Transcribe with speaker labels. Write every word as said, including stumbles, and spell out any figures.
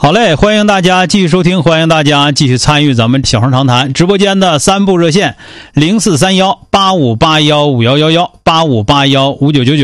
Speaker 1: 好嘞，欢迎大家继续收听，欢迎大家继续参与咱们小声长谈直播间的三部热线零四三幺八五八幺五幺幺幺八五八幺五九九九。